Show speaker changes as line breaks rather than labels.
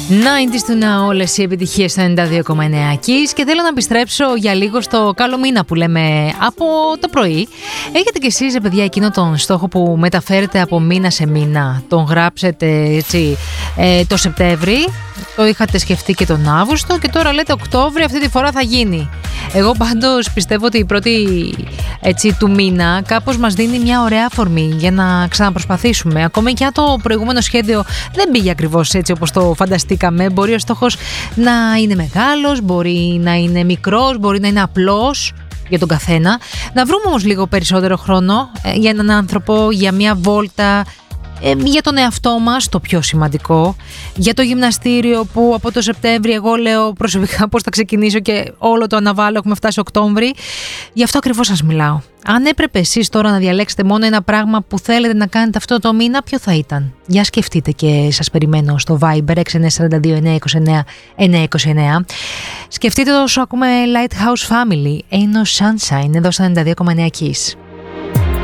90's του να όλες οι επιτυχίες στο 92,9 Kiss και θέλω να επιστρέψω για λίγο στο καλό μήνα που λέμε από το πρωί. Έχετε κι εσείς, παιδιά, εκείνο τον στόχο που μεταφέρετε από μήνα σε μήνα? Τον γράψετε έτσι το Σεπτέμβρη, το είχατε σκεφτεί και τον Αύγουστο και τώρα λέτε Οκτώβρη αυτή τη φορά θα γίνει. Εγώ πάντως πιστεύω ότι η πρώτη έτσι, του μήνα κάπως μας δίνει μια ωραία αφορμή για να ξαναπροσπαθήσουμε. Ακόμα και αν το προηγούμενο σχέδιο δεν πήγε ακριβώς έτσι όπως το φανταστήκαμε, μπορεί ο στόχος να είναι μεγάλος, μπορεί να είναι μικρός, μπορεί να είναι απλός για τον καθένα. Να βρούμε όμως λίγο περισσότερο χρόνο για έναν άνθρωπο, για μια βόλτα, για τον εαυτό μας, το πιο σημαντικό, για το γυμναστήριο που από το Σεπτέμβρη εγώ λέω προσωπικά πώς θα ξεκινήσω και όλο το αναβάλω, έχουμε φτάσει Οκτώβρη. Γι' αυτό ακριβώς σας μιλάω. Αν έπρεπε εσείς τώρα να διαλέξετε μόνο ένα πράγμα που θέλετε να κάνετε αυτό το μήνα, ποιο θα ήταν? Για σκεφτείτε και σας περιμένω στο Viber 6942 929 929. Σκεφτείτε όσο ακούμε Lighthouse Family, Ain't No Sunshine, εδώ στο 92,9 Kiss.